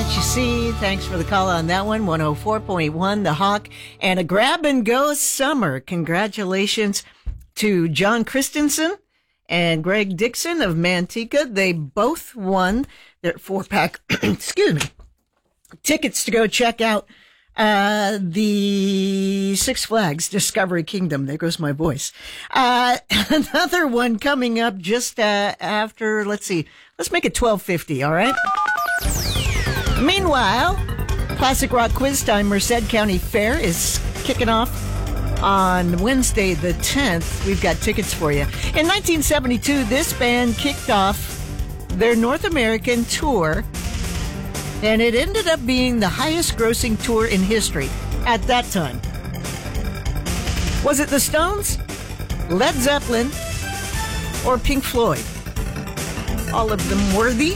Can't you see? Thanks for the call on that one. 104.1 The Hawk and a grab and go summer. Congratulations to John Christensen and Greg Dixon of Manteca. They both won their 4-pack, excuse me, tickets to go check out the Six Flags Discovery Kingdom. There goes my voice. Another one coming up just after, let's see, let's make it 12:50, all right? Meanwhile, Classic Rock Quiz Time Merced County Fair is kicking off on Wednesday the 10th. We've got tickets for you. In 1972, this band kicked off their North American tour, and it ended up being the highest grossing tour in history at that time. Was it the Stones, Led Zeppelin, or Pink Floyd? All of them worthy?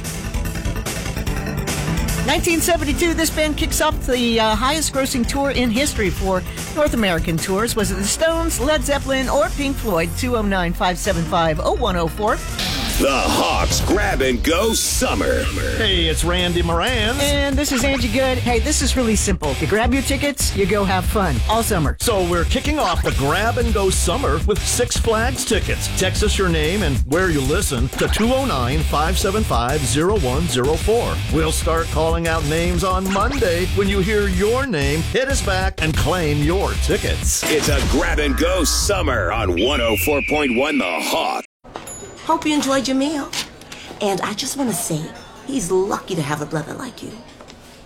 1972, this band kicks off the highest grossing tour in history for North American tours. Was it the Stones, Led Zeppelin, or Pink Floyd? 209-575-0104. The Hawks Grab and Go Summer. Hey, it's Randy Moran. And this is Angie Good. Hey, this is really simple. You grab your tickets, you go have fun all summer. So we're kicking off the Grab and Go Summer with Six Flags tickets. Text us your name and where you listen to 209-575-0104. We'll start calling out names on Monday. When you hear your name, hit us back and claim your tickets. It's a Grab and Go Summer on 104.1 The Hawk. Hope you enjoyed your meal. And I just want to say, he's lucky to have a brother like you.